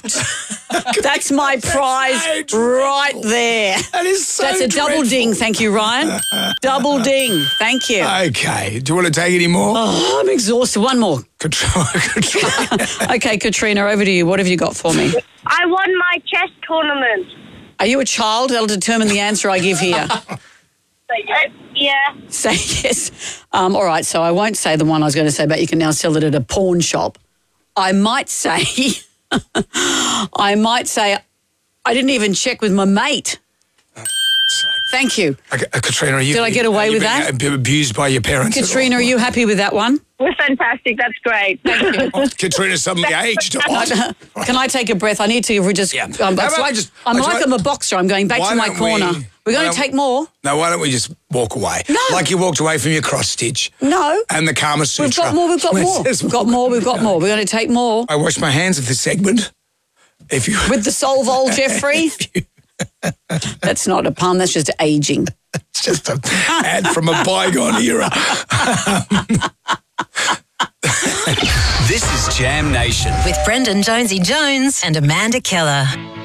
That's my prize right there. That is so That's a double dreadful. ding. Thank you, Ryan. Double ding. Thank you. Okay. Do you want to take any more? Oh, I'm exhausted. One more. Katrina. Okay, Katrina, over to you. What have you got for me? I won my chess tournament. Are you a child? That'll determine the answer I give here. Yeah. Say yes. All right, so I won't say the one I was going to say, but you can now sell it at a pawn shop. I might say, I didn't even check with my mate. Thank you. Okay, Katrina, Did I get away with that? Being abused by your parents? Katrina, are you happy with that one? We're fantastic. That's great. Thank you. Katrina suddenly aged. Can I take a breath? I need to just... Yeah. I'm How about like, just- I'm a boxer. I'm going back Why to my don't corner. we- We're going why to don't- take more. No, why don't we just walk away? No. Like you walked away from your cross stitch. No. And the Kama Sutra. We've got more. We've got more. Let's We've got more. We've got more. We're going to take more. I wash my hands of this segment. If you With the Solvol, Jeffrey. That's not a pun. That's just aging. It's just an ad from a bygone era. This is Jam Nation. With Brendan Jonesy Jones and Amanda Keller.